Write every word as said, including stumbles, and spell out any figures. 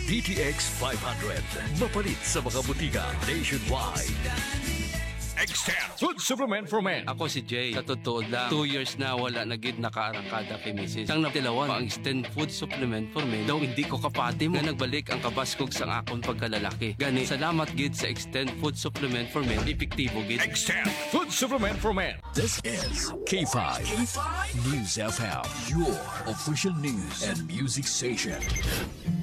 D T X five hundred. Mapalit sa mga butika nationwide. Extend Food Supplement for Men. Ako si Jay. Sa totoo lang, two years na wala na gid nakaarangkada kay Missus Ang natilawan, ang extend food supplement for men. Daw hindi ko kapati mo. Nga nagbalik ang kabaskog sang akon pagkalalaki. Gani, salamat gid sa extend food supplement for men. Epektibo gid. Extend Food Supplement for Men. This is K five News F M, your official news and music station.